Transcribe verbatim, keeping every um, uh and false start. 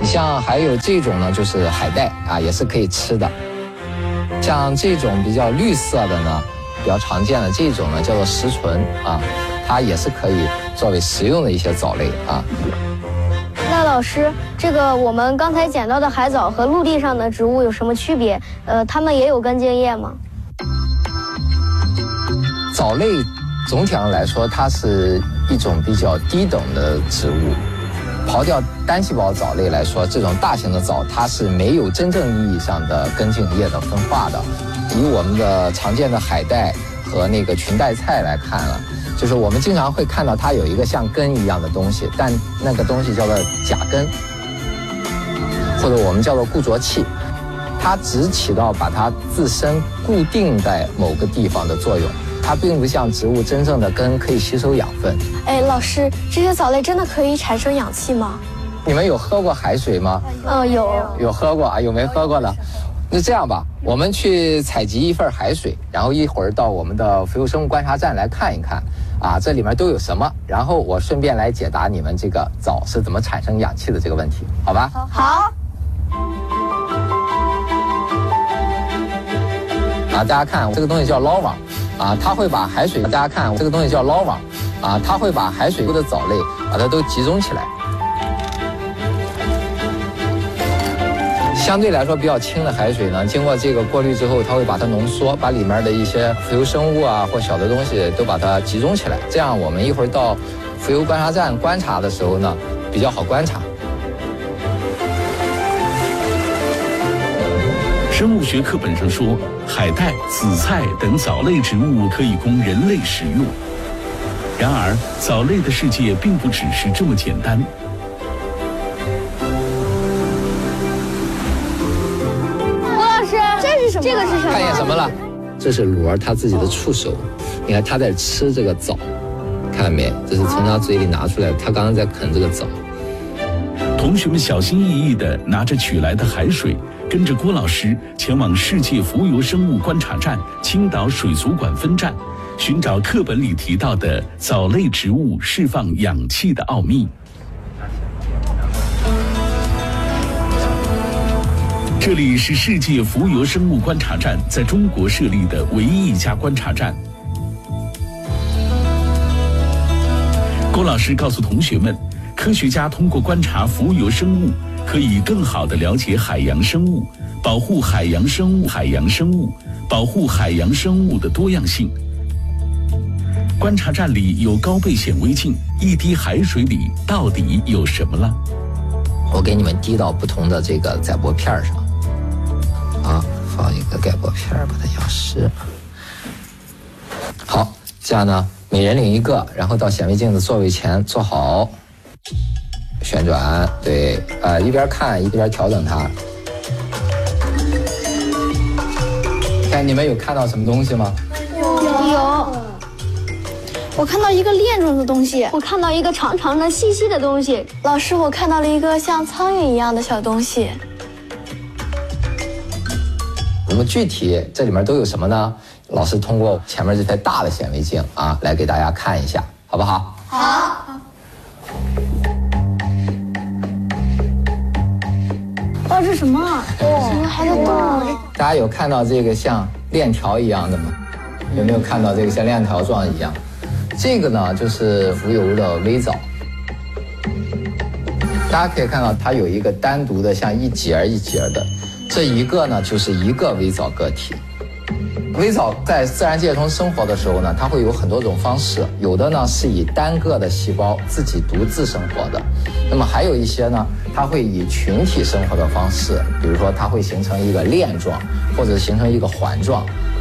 你像还有这种呢，就是海带啊，也是可以吃的。像这种比较绿色的呢，比较常见的这种呢，叫做石莼啊，它也是可以作为食用的一些藻类啊。 那老师，这个我们刚才捡到的海藻和陆地上的植物有什么区别？呃，它们也有根茎叶吗？ 藻类总体上来说，它是一种比较低等的植物。刨掉单细胞藻类来说，这种大型的藻它是没有真正意义上的根茎叶的分化的。以我们的常见的海带和那个裙带菜来看了，就是我们经常会看到它有一个像根一样的东西，但那个东西叫做甲根，或者我们叫做固着器，它只起到把它自身固定在某个地方的作用。它并不像植物真正的根可以吸收养分。 哎，老师，这些藻类真的可以产生氧气吗？ 你们有喝过海水吗？ 嗯，有。 有喝过啊？有没喝过的？那这样吧，我们去采集一份海水，然后一会儿到我们的浮游生物观察站来看一看，啊，这里面都有什么？然后我顺便来解答你们这个藻是怎么产生氧气的这个问题，好吧？ 好。 啊，大家看这个东西叫捞网。啊，它会把海水，大家看这个东西叫捞网，啊，它会把海水中的藻类把它都集中起来。相对来说比较轻的海水呢，经过这个过滤之后，它会把它浓缩，把里面的一些浮游生物啊或小的东西都把它集中起来。这样我们一会儿到浮游观察站观察的时候呢，比较好观察。 生物学课本上说，海带、紫菜等藻类植物可以供人类食用。然而，藻类的世界并不只是这么简单。 郭老师，这是什么？这个是什么？ 看见什么了？这是螺它自己的触手，你看它在吃这个藻，看到没？这是从它嘴里拿出来的，它刚刚在啃这个藻。 同学们小心翼翼地拿着取来的海水，跟着郭老师前往世界浮游生物观察站青岛水族馆分站，寻找课本里提到的藻类植物释放氧气的奥秘。这里是世界浮游生物观察站在中国设立的唯一一家观察站。郭老师告诉同学们，科学家通过观察浮游生物，可以更好地了解海洋生物，保护海洋生物、海洋生物，保护海洋生物的多样性。观察站里有高倍显微镜，一滴海水里到底有什么了？ 我给你们滴到不同的这个载玻片上，啊，放一个盖玻片把它压实。好，这样呢，每人领一个，然后到显微镜的座位前坐好。旋转，对，呃，一边看一边调整它。看你们有看到什么东西吗？ 有。我看到一个链状的东西，我看到一个长长的、细细的东西。老师，我看到了一个像苍蝇一样的小东西。 那么具体这里面都有什么呢？老师通过前面这台大的显微镜啊，来给大家看一下，好不好？ 好。哦，这什么啊？哦，怎么还在动啊？ 大家有看到这个像链条一样的吗？有没有看到这个像链条状一样？这个呢，就是浮游的微藻。大家可以看到，它有一个单独的像一节一节的，这一个呢就是一个微藻个体。微藻在自然界中生活的时候呢，它会有很多种方式，有的呢是以单个的细胞自己独自生活的，那么还有一些呢，它会以群体生活的方式，比如说它会形成一个链状，或者形成一个环状。